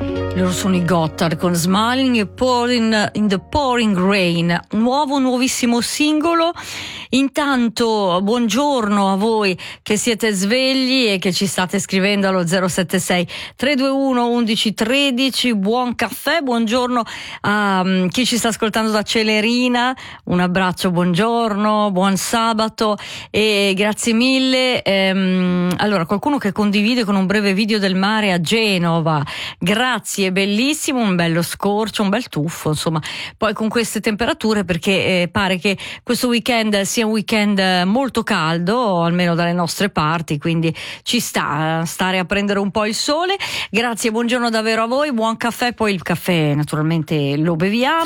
Loro sono i Gotthard con Smiling e Pouring in the Pouring Rain, nuovissimo singolo. Intanto buongiorno a voi che siete svegli e che ci state scrivendo allo 076 321 1113. Buon caffè, buongiorno a chi ci sta ascoltando da Celerina, un abbraccio, buongiorno, buon sabato e grazie mille. Allora, qualcuno che condivide con un breve video del mare a Genova, grazie, bellissimo, un bello scorcio, un bel tuffo, insomma, poi con queste temperature, perché pare che questo weekend sia un weekend molto caldo, almeno dalle nostre parti, quindi ci sta stare a prendere un po' il sole. Grazie, buongiorno davvero a voi, buon caffè, poi il caffè naturalmente lo beviamo.